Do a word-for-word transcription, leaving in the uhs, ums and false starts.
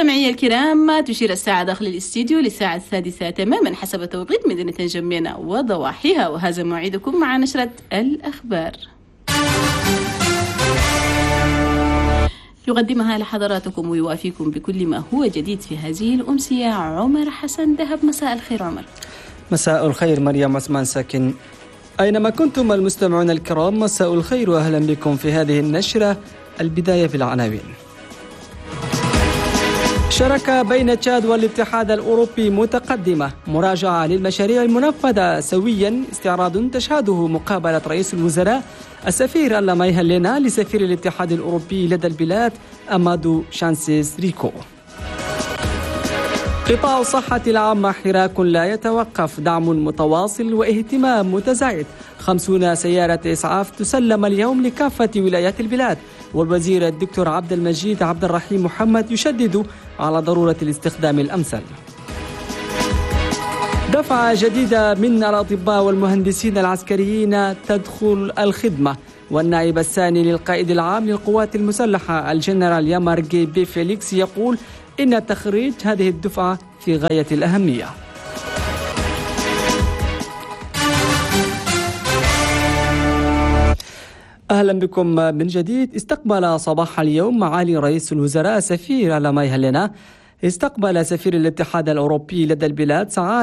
مستمعي الكرام، تشير الساعة داخل الاستديو للساعة السادسة تماما حسب توقيت مدينة جمينة وضواحيها، وهذا موعدكم مع نشرة الأخبار يقدمها لحضراتكم ويوافيكم بكل ما هو جديد في هذه الأمسية عمر حسن دهب. مساء الخير عمر. مساء الخير مريم عثمان ساكن. أينما كنتم المستمعون الكرام، مساء الخير وأهلا بكم في هذه النشرة. البداية بالعناوين. شراكة بين تشاد والاتحاد الأوروبي متقدمة، مراجعة للمشاريع المنفذة سويا، استعراض تشهده مقابلة رئيس الوزراء السفير ألاماي هلينا لسفير الاتحاد الأوروبي لدى البلاد أمادو شانسيز ريكو. قطاع الصحة العامة حراك لا يتوقف، دعم متواصل واهتمام متزايد، خمسون سيارة إسعاف تسلم اليوم لكافة ولايات البلاد. والوزير الدكتور عبد المجيد عبد الرحيم محمد يشدد على ضرورة الاستخدام الأمثل. دفعة جديدة من الأطباء والمهندسين العسكريين تدخل الخدمة، والنائب الثاني للقائد العام للقوات المسلحة الجنرال يامارجي بي فيليكس يقول إن تخريج هذه الدفعة في غاية الأهمية. أهلا بكم من جديد. استقبل صباح اليوم معالي رئيس الوزراء سفير ألاماي هلينا استقبل سفير الاتحاد الأوروبي لدى البلاد سعادة